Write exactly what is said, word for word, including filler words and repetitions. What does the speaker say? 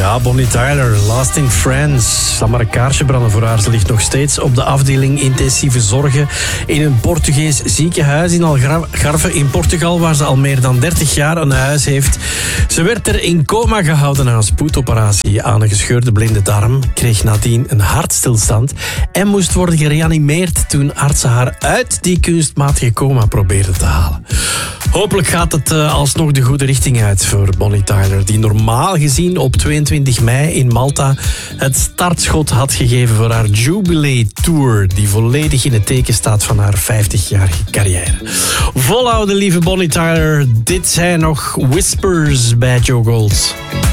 Ja, Bonnie Tyler, Lasting Friends. Laat maar een kaarsje branden voor haar. Ze ligt nog steeds op de afdeling intensieve zorgen in een Portugees ziekenhuis in Algarve in Portugal, waar ze al meer dan dertig jaar een huis heeft. Ze werd er in coma gehouden na een spoedoperatie aan een gescheurde blinde darm, kreeg nadien een hartstilstand en moest worden gereanimeerd toen artsen haar uit die kunstmatige coma probeerden te halen. Hopelijk gaat het uh, alsnog de goede richting uit voor Bonnie Tyler, die normaal gezien op tweeëntwintig mei in Malta het startschot had gegeven voor haar Jubilee Tour, die volledig in het teken staat van haar vijftigjarige carrière. Volhouden, lieve Bonnie Tyler. Dit zijn nog Whispers bij Joe Gold.